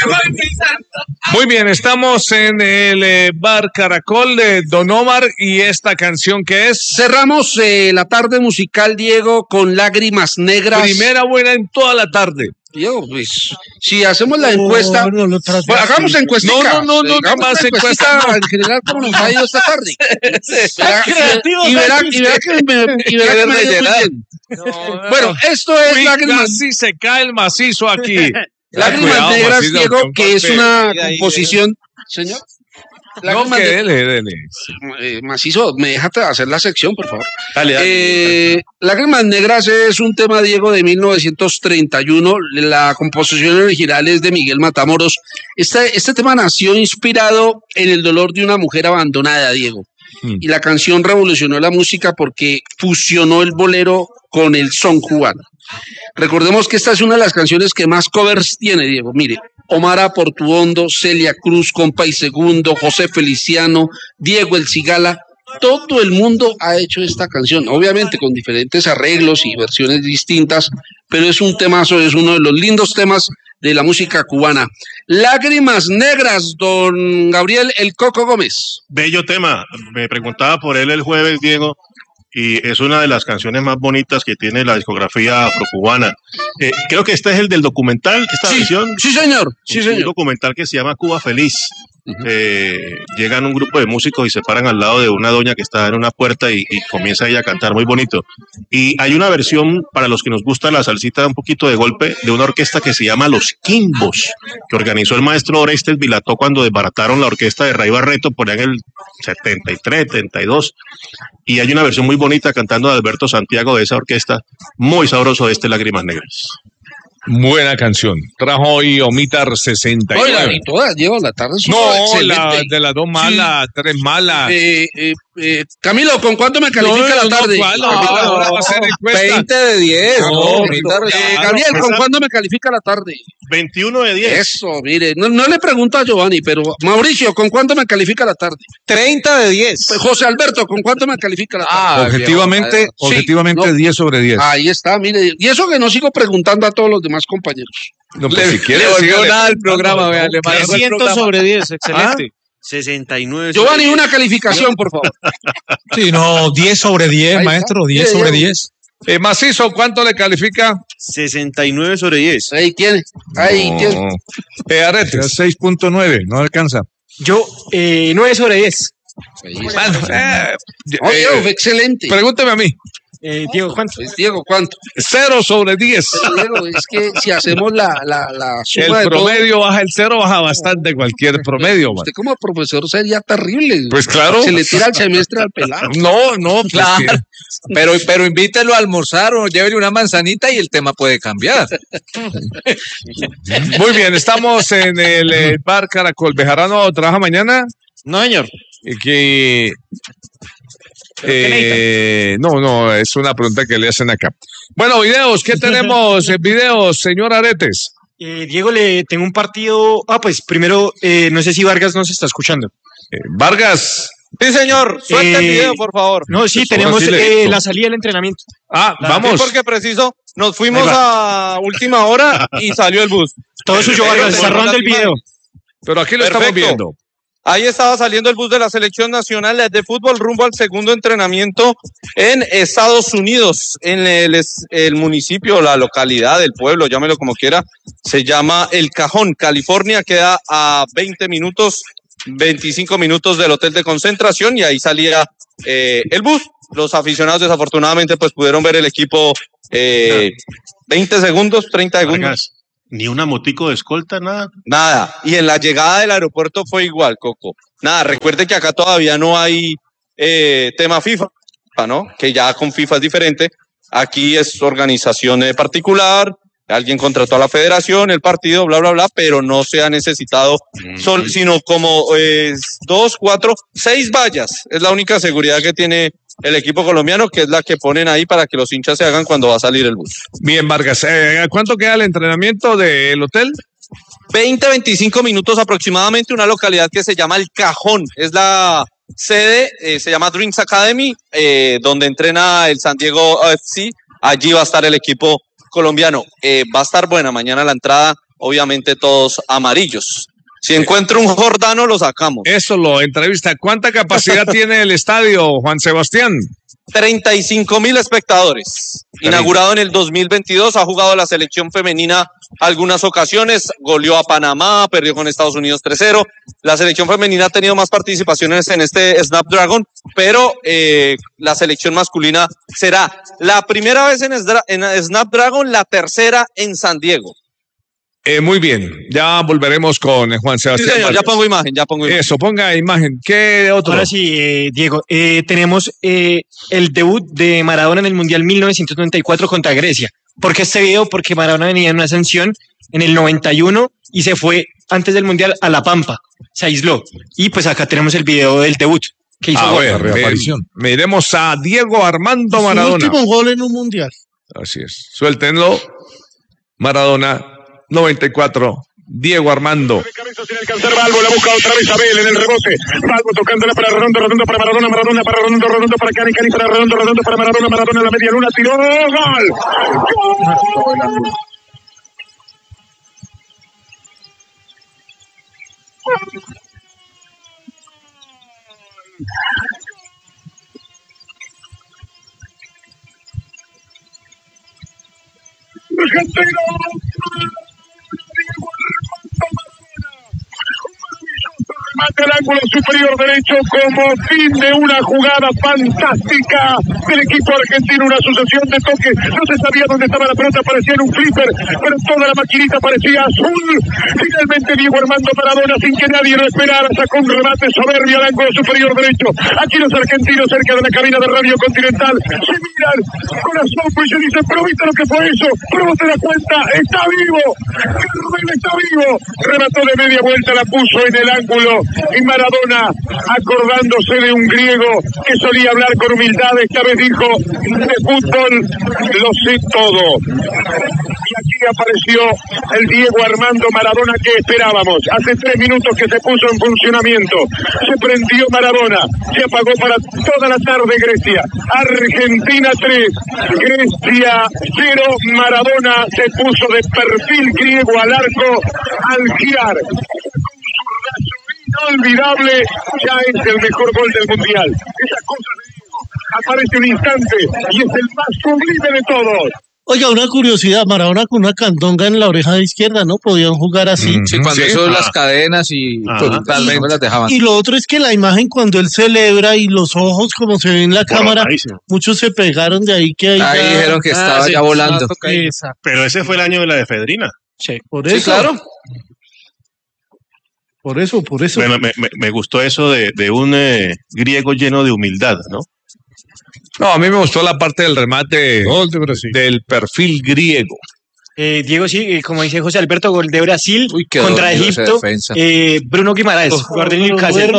Muy bien, estamos en el Bar Caracol de Don Omar y esta canción que es... Cerramos la tarde musical, Diego, con Lágrimas Negras. Primera buena en toda la tarde. Diego, pues, si hacemos la encuesta, bueno, hagamos encuesta. No, más encuesta. En general, ¿cómo nos ha ido esta tarde? Y verá que me dio muy bien. Bueno, esto es Lágrimas. Casi se cae el macizo aquí. Lágrimas Negras, Diego, que es una composición... Señor. No, que dele. Macizo, me deja hacer la sección, por favor. Dale. Lágrimas Negras es un tema, Diego, de 1931. La composición original es de Miguel Matamoros. Este tema nació inspirado en el dolor de una mujer abandonada, Diego. Y la canción revolucionó la música porque fusionó el bolero con el son cubano. Recordemos que esta es una de las canciones que más covers tiene, Diego. Mire, Omar Portuondo, Celia Cruz, Compa y Segundo, José Feliciano, Diego El Cigala, todo el mundo ha hecho esta canción, obviamente con diferentes arreglos y versiones distintas, pero es un temazo, es uno de los lindos temas de la música cubana. Lágrimas Negras, don Gabriel El Coco Gómez. Bello tema, me preguntaba por él el jueves, Diego, y es una de las canciones más bonitas que tiene la discografía afrocubana. Creo que este es el del documental, esta versión. Sí, señor. Un documental que se llama Cuba Feliz. Llegan un grupo de músicos y se paran al lado de una doña que está en una puerta y comienza ella a cantar, muy bonito. Y hay una versión, para los que nos gusta la salsita un poquito de golpe, de una orquesta que se llama Los Quimbos, que organizó el maestro Orestes Vilató cuando desbarataron la orquesta de Ray Barreto por ahí en el 73, 72. Y hay una versión muy bonita cantando de Alberto Santiago de esa orquesta, muy sabroso de este Lágrimas Negras. Buena canción. Trajo hoy Omitar 69. Oiga, y todas llevan la tarde. No, de las dos malas, sí. 3 malas. Camilo, ¿con cuánto me califica la tarde? Va a ser 20 de 10. Gabriel, ¿con cuánto me califica la tarde? 21 de 10. Eso, mire, no le pregunto a Giovanni, pero Mauricio, ¿con cuánto me califica la tarde? 30 de 10. Pues José Alberto, ¿con cuánto me califica la tarde? Objetivamente 10 sobre 10. Ahí está, mire, y eso que no sigo preguntando a todos los demás compañeros. No, pues, si quiere, le volvió nada el programa, vea, le 300 sobre 10, excelente. 69. Giovanni, una calificación, por favor. Sí, no, 10 sobre 10, maestro, 10 sobre 10. Macizo, ¿cuánto le califica? 69 sobre 10. Ahí tiene. Aretes. 6.9, no alcanza. Yo, 9 sobre 10. Fue excelente. Pregúnteme a mí. Diego, ¿cuánto? Pues, Diego, ¿cuánto? 0 sobre 10. Diego, es que si hacemos la suma el promedio baja, el 0 baja bastante cualquier promedio. Usted como profesor sería terrible. Pues claro. Se le tira el semestre al pelado. No, claro. Pero invítelo a almorzar o llévele una manzanita y el tema puede cambiar. Muy bien, estamos en el Bar Caracol. ¿Bejarano trabaja mañana? No, señor. No, es una pregunta que le hacen acá. Bueno, videos, ¿qué tenemos? Videos, señor Aretes. Diego, le tengo un partido. Pues primero, no sé si Vargas nos está escuchando. Vargas. Sí, señor, suelta el video, por favor. No, sí, tenemos la salida del entrenamiento. Vamos. Sí, porque preciso, nos fuimos a última hora y salió el bus. Todo suyo, Vargas, está rodando el video. Pero aquí lo estamos viendo. Ahí estaba saliendo el bus de la Selección Nacional de Fútbol rumbo al segundo entrenamiento en Estados Unidos, en el municipio, la localidad, el pueblo, llámelo como quiera, se llama El Cajón, California, queda a 25 minutos del hotel de concentración y ahí salía el bus. Los aficionados desafortunadamente pues pudieron ver el equipo 20 segundos, 30 segundos. Vargas. Ni una motico de escolta, nada. Nada. Y en la llegada del aeropuerto fue igual, Coco. Nada, recuerde que acá todavía no hay tema FIFA, ¿no? Que ya con FIFA es diferente. Aquí es organización particular, alguien contrató a la federación, el partido, bla, bla, bla, pero no se ha necesitado, sino como 2, 4, 6 vallas. Es la única seguridad que tiene el equipo colombiano, que es la que ponen ahí para que los hinchas se hagan cuando va a salir el bus. Bien, Vargas, ¿cuánto queda el entrenamiento del hotel? 20-25 minutos aproximadamente, una localidad que se llama El Cajón, es la sede, se llama Dreams Academy, donde entrena el San Diego FC, allí va a estar el equipo colombiano. Va a estar buena mañana la entrada, obviamente todos amarillos. Si encuentro un Jordano, lo sacamos. Eso lo entrevista. ¿Cuánta capacidad tiene el estadio, Juan Sebastián? 35,000 espectadores. Inaugurado en el 2022, ha jugado la selección femenina algunas ocasiones, goleó a Panamá, perdió con Estados Unidos 3-0. La selección femenina ha tenido más participaciones en este Snapdragon, pero la selección masculina será la primera vez en Snapdragon, la tercera en San Diego. Muy bien, ya volveremos con Juan Sebastián. Sí, señor, ya pongo imagen. Eso, ponga imagen. ¿Qué otro? Ahora sí, Diego, tenemos el debut de Maradona en el Mundial 1994 contra Grecia. ¿Por qué este video? Porque Maradona venía en una sanción en el 91 y se fue antes del Mundial a La Pampa, se aisló. Y pues acá tenemos el video del debut que hizo la reaparición. Miremos a Diego Armando Maradona. Su último gol en un Mundial. Así es. Suéltenlo. Maradona 94. Diego Armando. Sin alcanzar Balbo, la busca otra vez Abel en el rebote. Balbo tocándola para Redondo, Redondo para Maradona, Maradona para Redondo, Redondo para Cani, Cani para Redondo, Redondo para Maradona, Maradona en la media luna, tiró, ¡gol! Argentino. Remate al ángulo superior derecho como fin de una jugada fantástica del equipo argentino, una sucesión de toques, no se sabía dónde estaba la pelota, parecía en un flipper, pero toda la maquinita parecía azul. Finalmente Diego Armando Maradona, sin que nadie lo esperara, sacó un remate soberbio al ángulo superior derecho. Aquí los argentinos cerca de la cabina de Radio Continental se miran con asombro y se dicen, pero ¿viste lo que fue eso? Pero vos te das cuenta, está vivo, Carmen está vivo. Remató de media vuelta, la puso en el ángulo y Maradona, acordándose de un griego que solía hablar con humildad, esta vez dijo, de fútbol lo sé todo. Y aquí apareció el Diego Armando Maradona que esperábamos. Hace 3 minutos que se puso en funcionamiento. Se prendió Maradona. Se apagó para toda la tarde Grecia. Argentina 3, Grecia 0. Maradona se puso de perfil griego al arco al girar. Inolvidable, ya es el mejor gol del Mundial. Esas cosas de Diego, aparece un instante y es el más sublime de todos. Oiga, una curiosidad, Maradona con una candonga en la oreja izquierda, ¿no? Podían jugar así. Sí, cuando eso las cadenas y totalmente las dejaban. Y lo otro es que la imagen cuando él celebra y los ojos como se ve en la cámara, muchos se pegaron de ahí que ahí dijeron que estaba ya volando. Pero ese fue el año de la efedrina. Sí, por eso. Sí, claro. Por eso. Bueno, me gustó eso de un griego lleno de humildad, ¿no? No, a mí me gustó la parte del remate del perfil griego. Diego, sí, como dice José Alberto, gol de Brasil contra Egipto. Bruno Guimaraes, guardia de Newcastle.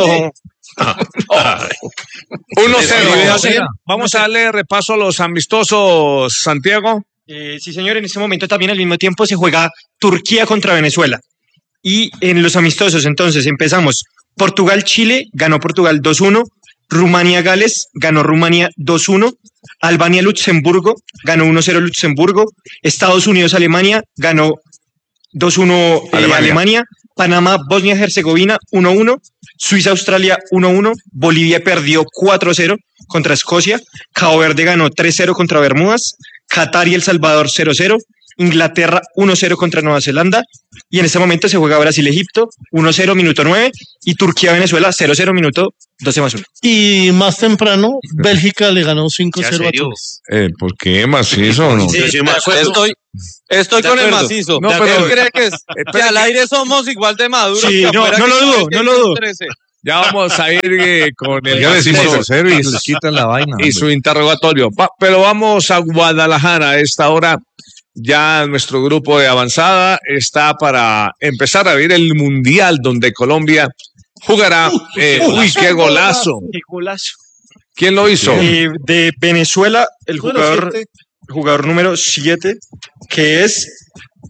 1-0. Vamos a darle repaso a los amistosos, Santiago. Sí, señor, en este momento también al mismo tiempo se juega Turquía contra Venezuela. Y en los amistosos, entonces, empezamos. Portugal-Chile, ganó Portugal 2-1. Rumania-Gales, ganó Rumania 2-1. Albania-Luxemburgo, ganó 1-0 Luxemburgo. Estados Unidos-Alemania, ganó 2-1 Alemania. Panamá-Bosnia-Herzegovina, 1-1. Suiza-Australia, 1-1. Bolivia perdió 4-0 contra Escocia. Cabo Verde ganó 3-0 contra Bermudas. Qatar y El Salvador, 0-0. Inglaterra 1-0 contra Nueva Zelanda y en este momento se juega Brasil-Egipto 1-0 minuto 9 y Turquía-Venezuela 0-0 minuto 12+1. Y más temprano Bélgica le ganó 5-0 a Túnez. ¿Por qué macizo o no? Estoy con el macizo. No, pero él cree que al aire somos igual de maduros. Sí, no lo dudo. Ya vamos a ir con el ya decimos tercero y les quitan la vaina. Y su interrogatorio. Pero vamos a Guadalajara a esta hora. Ya nuestro grupo de avanzada está para empezar a ver el Mundial donde Colombia jugará. Uy, qué golazo. Qué golazo. ¿Quién lo hizo? De Venezuela, el jugador número 7, que es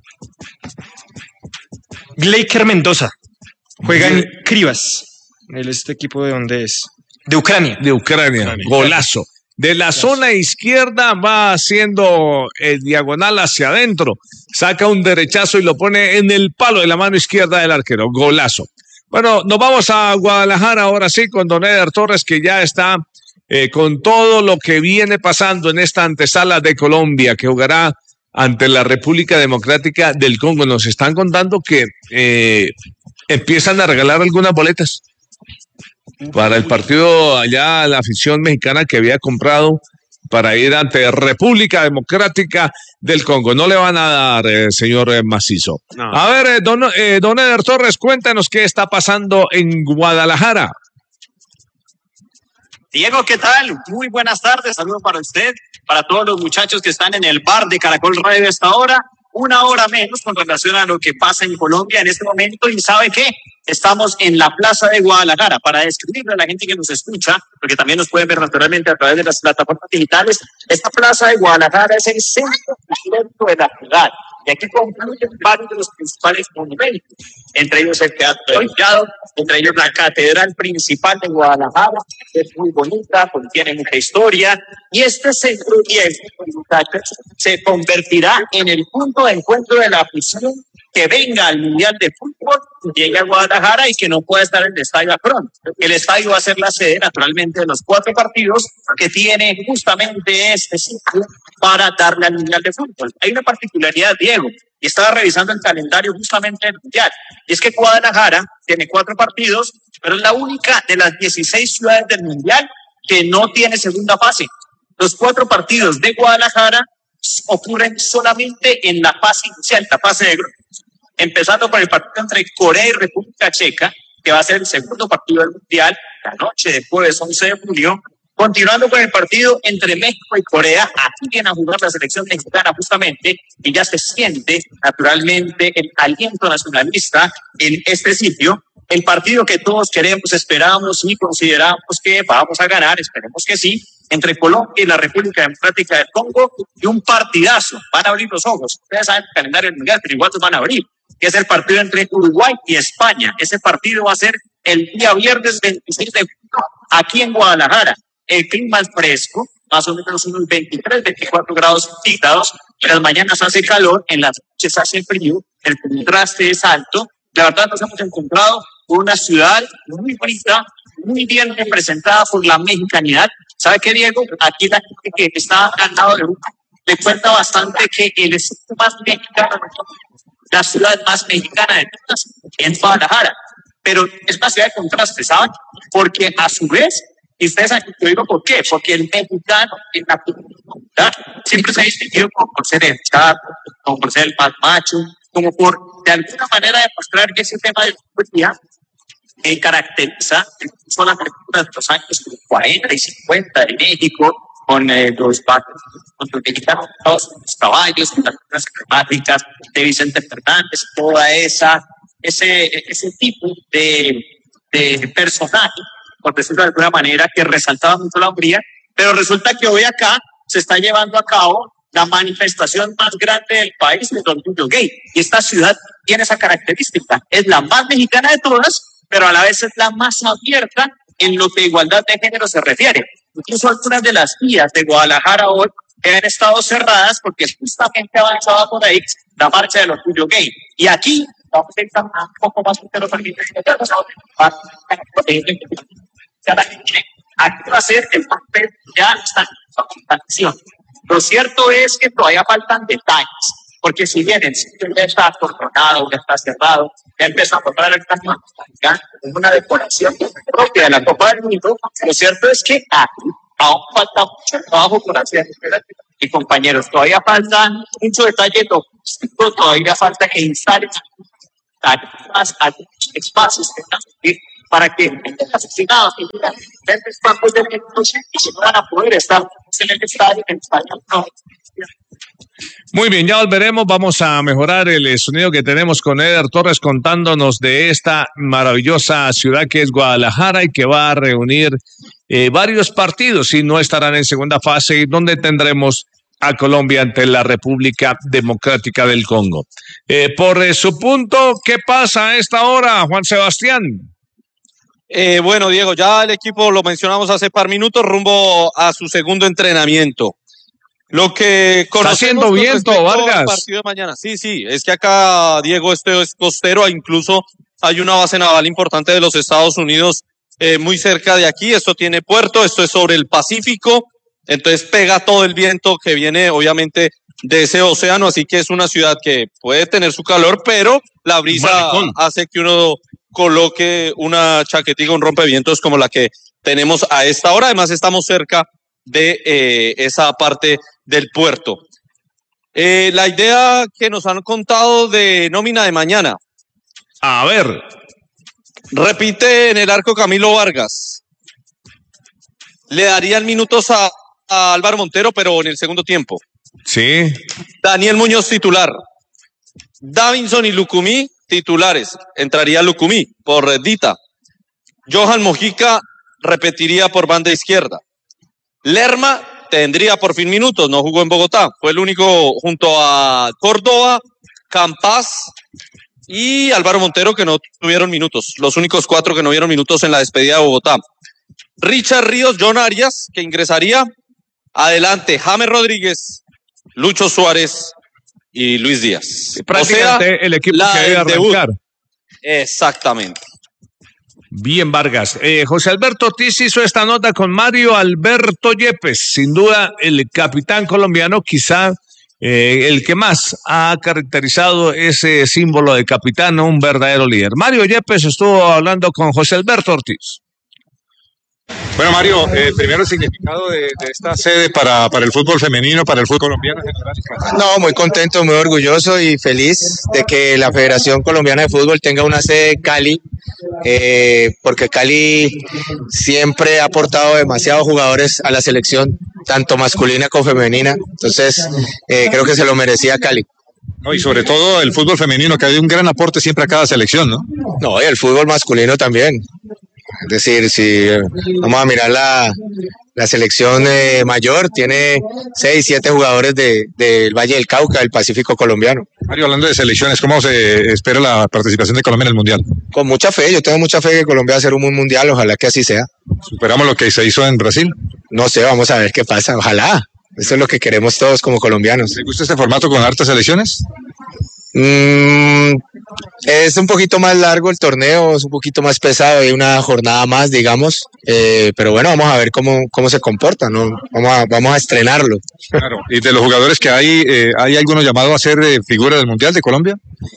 Gleiker Mendoza. Juega en Krivas. Este equipo de dónde es? De Ucrania. De Ucrania. Golazo. De la zona izquierda va haciendo el diagonal hacia adentro. Saca un derechazo y lo pone en el palo de la mano izquierda del arquero. Golazo. Bueno, nos vamos a Guadalajara ahora sí con don Eder Torres, que ya está con todo lo que viene pasando en esta antesala de Colombia, que jugará ante la República Democrática del Congo. Nos están contando que empiezan a regalar algunas boletas para el partido allá, la afición mexicana que había comprado para ir ante República Democrática del Congo. No le van a dar, señor Macizo. No. A ver, don Eder Torres, cuéntanos qué está pasando en Guadalajara. Diego, ¿qué tal? Muy buenas tardes, saludos para usted, para todos los muchachos que están en el bar de Caracol Radio a esta hora. Una hora menos con relación a lo que pasa en Colombia en este momento. ¿Y sabe qué? Estamos en la Plaza de Guadalajara. Para describirle a la gente que nos escucha, porque también nos pueden ver naturalmente a través de las plataformas digitales, esta Plaza de Guadalajara es el centro de la ciudad. Y aquí concluyen varios de los principales monumentos, entre ellos el Teatro del Collado, entre ellos la Catedral Principal de Guadalajara, que es muy bonita, contiene mucha historia, y este centro se convertirá en el punto de encuentro de la afición que venga al Mundial de Fútbol, llegue a Guadalajara y que no pueda estar en el Estadio Akron. El estadio va a ser la sede, naturalmente, de los 4 partidos que tiene justamente este sitio para darle al Mundial de Fútbol. Hay una particularidad, Diego, y estaba revisando el calendario justamente del Mundial, y es que Guadalajara tiene 4 partidos, pero es la única de las 16 ciudades del Mundial que no tiene segunda fase. Los 4 partidos de Guadalajara ocurren solamente en la fase inicial, la fase de grupos, empezando por el partido entre Corea y República Checa, que va a ser el segundo partido del Mundial, la noche del jueves 11 de junio, continuando con el partido entre México y Corea. Aquí viene a jugar la selección mexicana justamente, y ya se siente naturalmente el aliento nacionalista en este sitio. El partido que todos queremos, esperamos y consideramos que vamos a ganar, esperemos que sí, entre Colombia y la República Democrática del Congo, y un partidazo. Van a abrir los ojos. Ustedes saben el calendario del Mundial, pero igual los van a abrir, que es el partido entre Uruguay y España. Ese partido va a ser el día viernes 26 de junio aquí en Guadalajara. El clima es fresco, más o menos unos 23, 24 grados centígrados. En las mañanas hace calor, en las noches hace frío, el contraste es alto. La verdad, nos hemos encontrado con una ciudad muy bonita, muy bien representada por la mexicanidad. ¿Sabe qué, Diego? Aquí la gente que está al lado de uno le cuenta bastante que el sitio más mexicano, la ciudad más mexicana de todas, es Guadalajara. Pero es una ciudad de contraste, ¿saben? Porque a su vez, y ustedes saben, yo digo por qué, porque el mexicano en la comunidad siempre se ha distinguido por ser el chato, como por ser el más macho, como por de alguna manera demostrar que ese tema de la caracteriza son las películas de los años 40 y 50 de México, con los mexicanos, los caballos, con las películas climáticas de Vicente Fernández, toda ese tipo de personaje, por decirlo de alguna manera, que resaltaba mucho la hombría. Pero resulta que hoy acá se está llevando a cabo la manifestación más grande del país, el orgullo gay. Y esta ciudad tiene esa característica. Es la más mexicana de todas, pero a la vez es la más abierta en lo que igualdad de género se refiere. Incluso algunas de las vías de Guadalajara hoy han estado cerradas porque justamente avanzaba por ahí la marcha del orgullo gay. Y aquí vamos a ir un poco más aquí va a ser el papel, ya está en. Lo cierto es que todavía faltan detalles, porque si bien el sitio ya está coronado, ya está cerrado, ya empieza a comprar el camino, una decoración propia de la Copa del Mundo, lo cierto es que aquí aún falta mucho trabajo por hacer. Y compañeros, todavía faltan mucho detalle logístico, todavía falta que instalen más espacios para que los asesinados y los campos de delincuencia y se van a poder estar en el estadio en español. No. Muy bien, ya volveremos. Vamos a mejorar el sonido que tenemos con Eder Torres contándonos de esta maravillosa ciudad que es Guadalajara y que va a reunir varios partidos y no estarán en segunda fase, donde tendremos a Colombia ante la República Democrática del Congo. Por su punto, ¿qué pasa a esta hora, Juan Sebastián? Bueno, Diego, ya el equipo lo mencionamos hace par minutos, rumbo a su segundo entrenamiento. Lo que conocemos haciendo viento, Vargas. al partido de mañana. Sí, es que acá, Diego, este es costero, incluso hay una base naval importante de los Estados Unidos muy cerca de aquí. Esto tiene puerto, esto es sobre el Pacífico, entonces pega todo el viento que viene, obviamente, de ese océano, así que es una ciudad que puede tener su calor, pero la brisa hace que uno coloque una chaquetilla, un rompevientos como la que tenemos a esta hora. Además, estamos cerca de esa parte del puerto. La idea que nos han contado de nómina de mañana. A ver. Repite en el arco Camilo Vargas. Le darían minutos a Álvaro Montero, pero en el segundo tiempo. Sí. Daniel Muñoz titular. Davinson y Lucumí titulares. Entraría Lucumí por Dita. Johan Mojica repetiría por banda izquierda. Lerma tendría por fin minutos, no jugó en Bogotá. Fue el único junto a Córdoba, Campas y Álvaro Montero que no tuvieron minutos. Los únicos 4 que no vieron minutos en la despedida de Bogotá. Richard Ríos, John Arias, que ingresaría. Adelante, James Rodríguez, Lucho Suárez y Luis Díaz. Prácticamente o sea, el equipo que debe arrancar. Exactamente. Bien, Vargas. José Alberto Ortiz hizo esta nota con Mario Alberto Yepes, sin duda el capitán colombiano, quizá el que más ha caracterizado ese símbolo de capitán, un verdadero líder. Mario Yepes estuvo hablando con José Alberto Ortiz. Bueno, Mario, primero el significado de esta sede para el fútbol femenino, para el fútbol colombiano en general. No, muy contento, muy orgulloso y feliz de que la Federación Colombiana de Fútbol tenga una sede en Cali, porque Cali siempre ha aportado demasiados jugadores a la selección, tanto masculina como femenina, entonces creo que se lo merecía Cali. No, y sobre todo el fútbol femenino, que ha dado un gran aporte siempre a cada selección, ¿no? No, y el fútbol masculino también. Es decir, si vamos a mirar la selección mayor, tiene 6, 7 jugadores del Valle del Cauca, del Pacífico colombiano. Mario, hablando de selecciones, ¿cómo se espera la participación de Colombia en el Mundial? Con mucha fe, yo tengo mucha fe que Colombia va a hacer un buen Mundial, ojalá que así sea. ¿Superamos lo que se hizo en Brasil? No sé, vamos a ver qué pasa, ojalá. Eso es lo que queremos todos como colombianos. ¿Te gusta este formato con hartas selecciones? Es un poquito más largo el torneo, es un poquito más pesado, hay una jornada más, digamos, pero bueno, vamos a ver cómo se comporta, ¿no? Vamos a estrenarlo. Claro. ¿Y de los jugadores que hay alguno llamado a ser figura del Mundial de Colombia?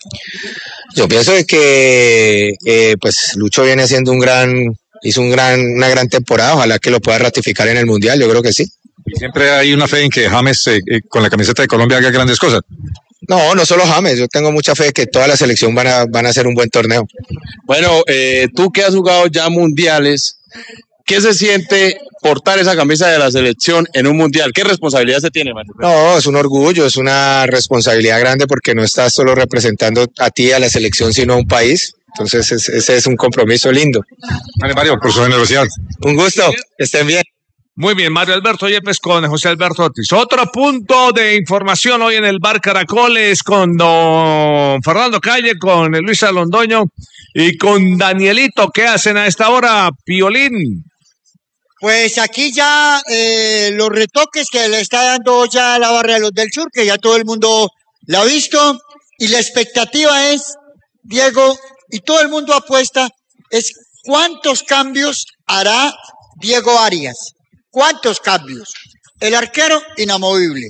Yo pienso de que pues Lucho viene haciendo hizo una gran temporada, ojalá que lo pueda ratificar en el Mundial, yo creo que sí. Y siempre hay una fe en que James con la camiseta de Colombia haga grandes cosas. No solo James, yo tengo mucha fe que toda la selección van a hacer un buen torneo. Bueno, tú que has jugado ya mundiales, ¿qué se siente portar esa camisa de la selección en un mundial? ¿Qué responsabilidad se tiene, Mario? No, es un orgullo, es una responsabilidad grande porque no estás solo representando a ti, a la selección, sino a un país. Entonces ese es un compromiso lindo. Vale, Mario, por su generosidad. Un gusto, que estén bien. Muy bien, Mario Alberto Yepes con José Alberto Ortiz. Otro punto de información hoy en el Bar Caracoles con don Fernando Calle, con Luisa Londoño y con Danielito. ¿Qué hacen a esta hora, Piolín? Pues aquí ya los retoques que le está dando ya la barra de los del sur, que ya todo el mundo la ha visto, y la expectativa es, Diego, y todo el mundo apuesta, es cuántos cambios hará Diego Arias. ¿Cuántos cambios? El arquero, inamovible.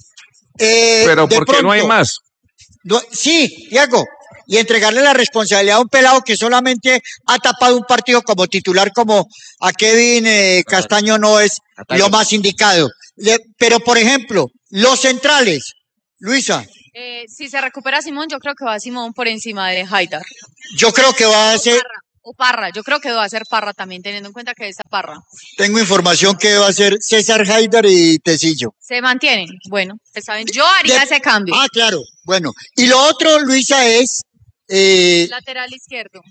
Pero ¿por qué no hay más? Sí, Diego. Y entregarle la responsabilidad a un pelado que solamente ha tapado un partido como titular, como a Kevin Castaño no es lo más indicado. Pero, por ejemplo, los centrales. Luisa. Si se recupera Simón, yo creo que va Simón por encima de Haidar. Yo creo que va a ser... O Parra, yo creo que va a ser Parra también, teniendo en cuenta que es Parra. Tengo información que va a ser César Haidar y Tecillo. Se mantienen, bueno, saben, yo haría ese cambio. Ah, claro, bueno. Y lo otro, Luisa, es... lateral izquierdo.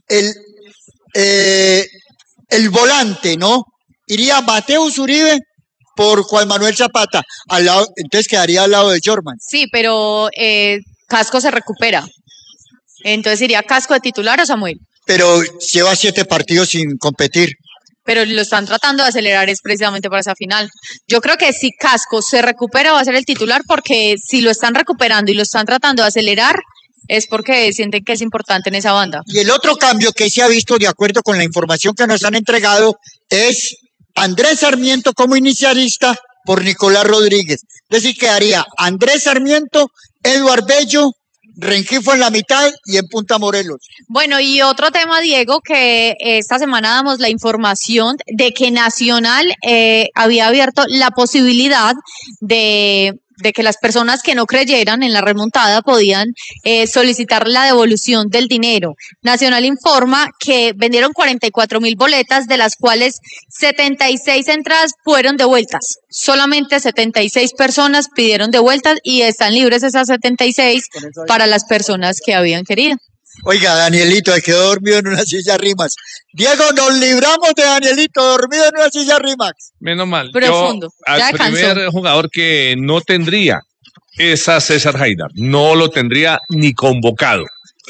El volante, ¿no? Iría Mateus Uribe por Juan Manuel Zapata, al lado, entonces quedaría al lado de Jorman. Sí, pero Casco se recupera. Entonces iría Casco de titular o Samuel. pero lleva 7 partidos sin competir. Pero lo están tratando de acelerar es precisamente para esa final. Yo creo que si Casco se recupera va a ser el titular, porque si lo están recuperando y lo están tratando de acelerar es porque sienten que es importante en esa banda. Y el otro cambio que se ha visto, de acuerdo con la información que nos han entregado, es Andrés Sarmiento como inicialista por Nicolás Rodríguez. Es decir, quedaría Andrés Sarmiento, Eduard Bello, Rengifo en la mitad y en punta Morelos. Bueno, y otro tema, Diego, que esta semana damos la información de que Nacional había abierto la posibilidad de que las personas que no creyeran en la remontada podían solicitar la devolución del dinero. Nacional informa que vendieron 44,000 boletas, de las cuales 76 entradas fueron devueltas. Solamente 76 personas pidieron devueltas y están libres esas 76 para las personas que habían querido. Oiga, Danielito, quedó dormido en una silla Rimax. Diego, nos libramos de Danielito, dormido en una silla Rimax. Menos mal. Profundo. Al primer jugador que no tendría es a César Haidar. No lo tendría ni convocado.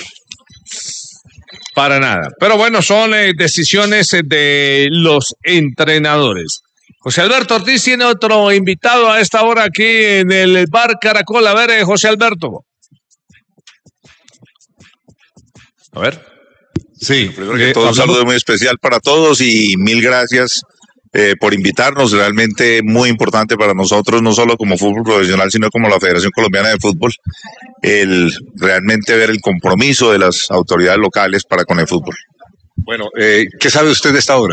Para nada. Pero bueno, son decisiones de los entrenadores. José Alberto Ortiz tiene otro invitado a esta hora aquí en el Bar Caracol. A ver, José Alberto. A ver. Sí, primero que todo, un saludo muy especial para todos y mil gracias por invitarnos. Realmente muy importante para nosotros, no solo como fútbol profesional, sino como la Federación Colombiana de Fútbol, el realmente ver el compromiso de las autoridades locales para con el fútbol. Bueno, ¿qué sabe usted de esta obra?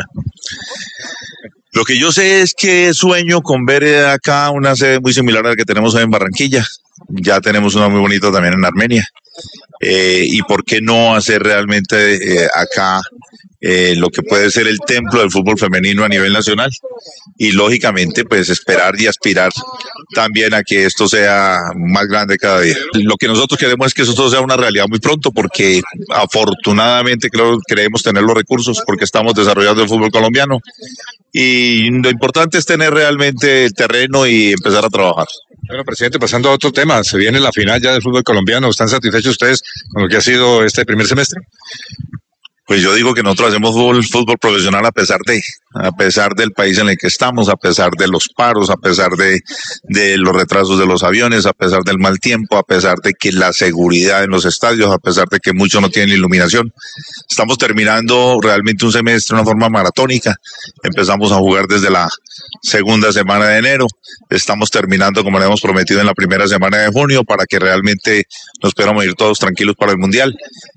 Lo que yo sé es que sueño con ver acá una sede muy similar a la que tenemos hoy en Barranquilla. Ya tenemos una muy bonita también en Armenia. Y por qué no hacer realmente acá lo que puede ser el templo del fútbol femenino a nivel nacional, y lógicamente pues esperar y aspirar también a que esto sea más grande cada día. Lo que nosotros queremos es que esto sea una realidad muy pronto, porque afortunadamente creemos tener los recursos, porque estamos desarrollando el fútbol colombiano, y lo importante es tener realmente el terreno y empezar a trabajar. Bueno, presidente, pasando a otro tema, se viene la final ya del fútbol colombiano. ¿Están satisfechos ustedes con lo que ha sido este primer semestre? Pues yo digo que nosotros hacemos fútbol profesional a pesar del país en el que estamos, a pesar de los paros, a pesar de los retrasos de los aviones, a pesar del mal tiempo, a pesar de que la seguridad en los estadios, a pesar de que muchos no tienen iluminación. Estamos terminando realmente un semestre de una forma maratónica. Empezamos a jugar desde la segunda semana de enero. Estamos terminando, como le hemos prometido, en la primera semana de junio, para que realmente nos podamos ir todos tranquilos para el Mundial.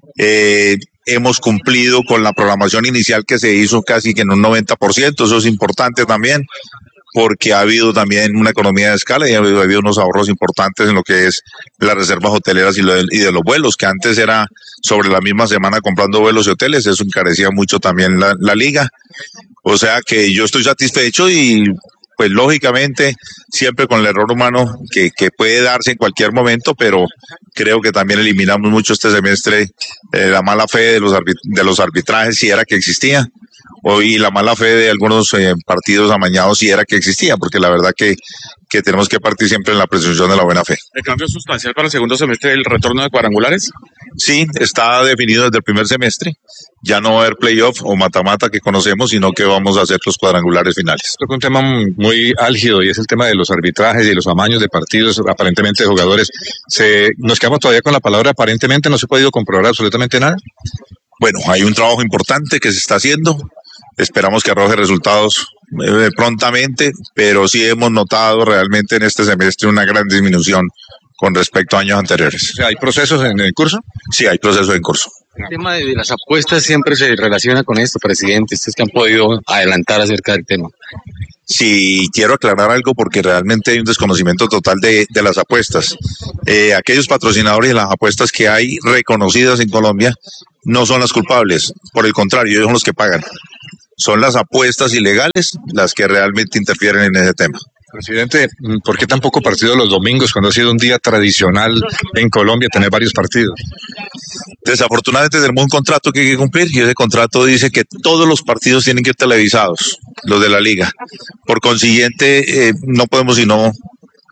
Hemos cumplido con la programación inicial que se hizo casi que en un 90%, eso es importante también, porque ha habido también una economía de escala y ha habido unos ahorros importantes en lo que es las reservas hoteleras y de los vuelos, que antes era sobre la misma semana comprando vuelos y hoteles, eso encarecía mucho también la liga. O sea que yo estoy satisfecho y pues lógicamente siempre con el error humano que puede darse en cualquier momento, pero creo que también eliminamos mucho este semestre la mala fe de los arbitrajes, si era que existía, y la mala fe de algunos partidos amañados, si era que existía, porque la verdad que tenemos que partir siempre en la presunción de la buena fe. ¿El cambio sustancial para el segundo semestre el retorno de cuadrangulares? Sí, está definido desde el primer semestre. Ya no va a haber playoff o mata-mata que conocemos, sino que vamos a hacer los cuadrangulares finales. Toca un tema muy álgido, y es el tema de los arbitrajes y los amaños de partidos, aparentemente de jugadores. Nos quedamos todavía con la palabra aparentemente, no se ha podido comprobar absolutamente nada. Bueno, hay un trabajo importante que se está haciendo. Esperamos que arroje resultados prontamente, pero sí hemos notado realmente en este semestre una gran disminución con respecto a años anteriores. O sea, ¿hay procesos en el curso? Sí, hay procesos en curso. El tema de las apuestas siempre se relaciona con esto, presidente. ¿Ustedes que han podido adelantar acerca del tema? Sí, quiero aclarar algo porque realmente hay un desconocimiento total de las apuestas. Aquellos patrocinadores de las apuestas que hay reconocidas en Colombia no son las culpables, por el contrario, ellos son los que pagan. Son las apuestas ilegales las que realmente interfieren en ese tema. Presidente, ¿por qué tan poco partido los domingos cuando ha sido un día tradicional en Colombia tener varios partidos? Desafortunadamente tenemos un contrato que hay que cumplir y ese contrato dice que todos los partidos tienen que ir televisados, los de la liga. Por consiguiente, no podemos sino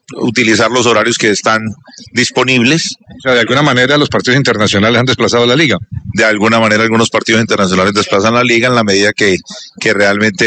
utilizar los horarios que están disponibles. O sea, de alguna manera los partidos internacionales han desplazado la liga. De alguna manera algunos partidos internacionales desplazan la liga en la medida que realmente